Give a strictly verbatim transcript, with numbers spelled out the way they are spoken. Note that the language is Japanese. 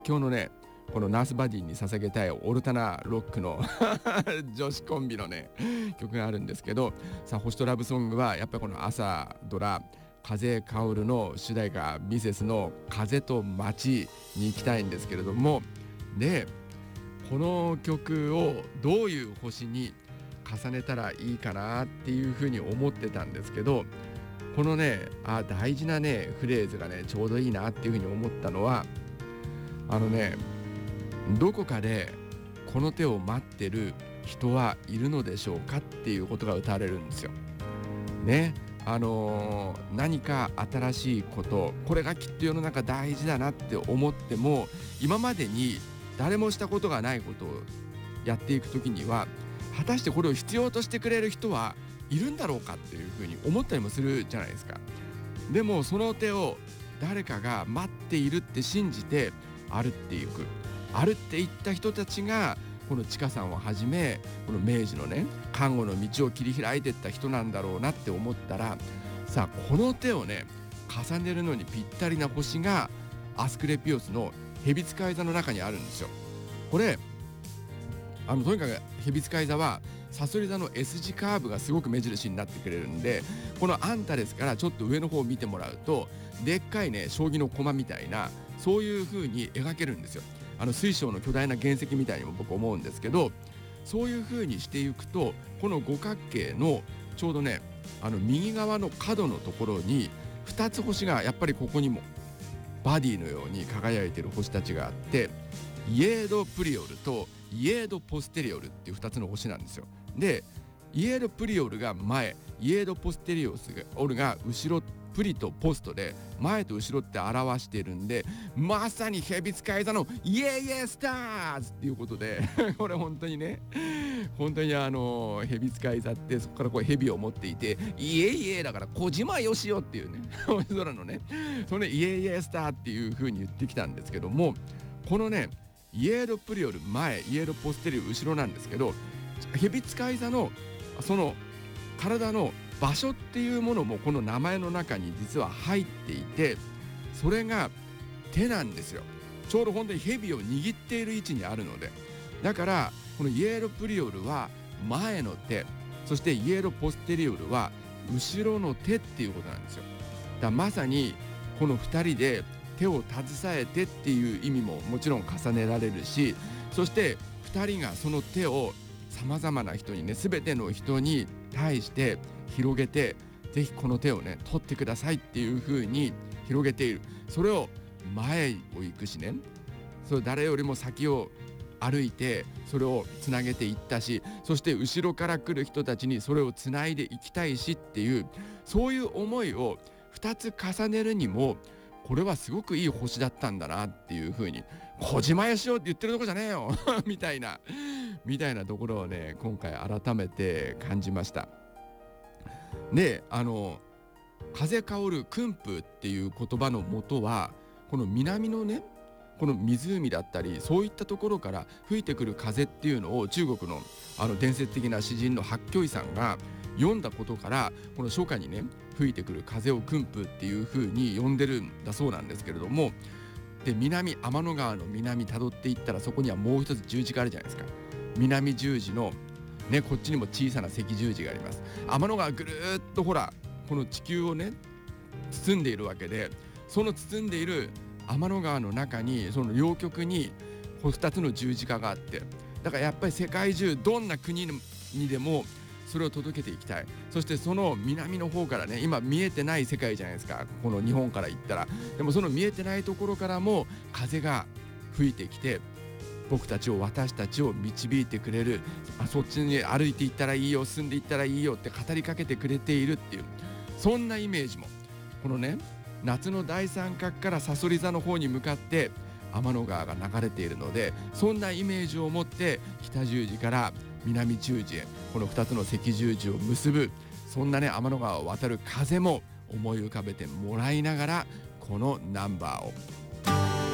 今日のねこのナースバディに捧げたいオルタナロックの女子コンビのね曲があるんですけど、さあ星とラブソングはやっぱりこの朝ドラ風薫るの主題歌ミセスの風と街に行きたいんですけれども、でこの曲をどういう星に重ねたらいいかなっていうふうに思ってたんですけど、このねあ大事なねフレーズがねちょうどいいなっていうふうに思ったのは、あのねどこかでこの手を待ってる人はいるのでしょうかっていうことが歌われるんですよね。あのー、何か新しいこと、これがきっと世の中大事だなって思っても、今までに誰もしたことがないことをやっていくときには、果たしてこれを必要としてくれる人はいるんだろうかっていうふうに思ったりもするじゃないですか。でもその手を誰かが待っているって信じて歩っていく、歩っていった人たちがこのちかさんをはじめこの明治のね看護の道を切り開いていった人なんだろうなって思ったら、さあこの手をね重ねるのにぴったりな星がアスクレピオスの蛇使い座の中にあるんですよ。これあのとにかく蛇使い座はサソリ座の S 字カーブがすごく目印になってくれるんで、このアンタレスからちょっと上の方を見てもらうとでっかいね将棋の駒みたいな、そういう風に描けるんですよ。あの水晶の巨大な原石みたいにも僕思うんですけど、そういう風にしていくとこの五角形のちょうどねあの右側の角のところにふたつ星がやっぱりここにもバディのように輝いてる星たちがあって、イエードプリオルとイエードポステリオルっていうふたつの星なんですよ。でイエードプリオルが前、イエードポステリオルが後ろ、プリとポストで前と後ろって表しているんで、まさに蛇使い座のイエイエスターズっていうことでこれ本当にね本当にあの蛇使い座ってそこからこう蛇を持っていて、イエイエだから小島よしおっていうね星空のねそのイエイエスターっていう風に言ってきたんですけども、このねイエードプリオル前、イエードポステリオル後ろなんですけど、蛇使い座のその体の場所っていうものもこの名前の中に実は入っていて、それが手なんですよ。ちょうど本当に蛇を握っている位置にあるので、だからこのイエードプリオルは前の手、そしてイエードポステリオルは後ろの手っていうことなんですよ。だからまさにこのふたりで手を携えてっていう意味ももちろん重ねられるし、そしてふたりがその手をさまざまな人にね、全ての人に対して広げて、ぜひこの手をね取ってくださいっていう風に広げている。それを前を行くしね、それ誰よりも先を歩いてそれをつなげていったし、そして後ろから来る人たちにそれをつないでいきたいしっていう、そういう思いをふたつ重ねるにもこれはすごくいい星だったんだなっていう風に、小島よしおって言ってるとこじゃねえよみたいなみたいなところをね今回改めて感じました。であの風薫る訓風っていう言葉の元はこの南のねこの湖だったりそういったところから吹いてくる風っていうのを中国のあの伝説的な詩人の白居易さんが読んだことから、この初夏にね吹いてくる風を訓風っていう風に呼んでるんだそうなんですけれども、で南天の川の南辿っていったらそこにはもう一つ十字があるじゃないですか。南十字のねこっちにも小さな赤十字があります。天の川ぐるーっとほらこの地球をね包んでいるわけで、その包んでいる天の川の中にその両極にふたつの十字架があって、だからやっぱり世界中どんな国にでもそれを届けていきたい。そしてその南の方からね今見えてない世界じゃないですか、この日本から言ったら。でもその見えてないところからも風が吹いてきて僕たちを私たちを導いてくれる、あそっちに歩いていったらいいよ、進んでいったらいいよって語りかけてくれているっていう、そんなイメージもこのね夏の大三角からさそり座の方に向かって天の川が流れているので、そんなイメージを持って北十字から南十字へこのふたつの赤十字を結ぶ、そんなね天の川を渡る風も思い浮かべてもらいながらこのナンバーを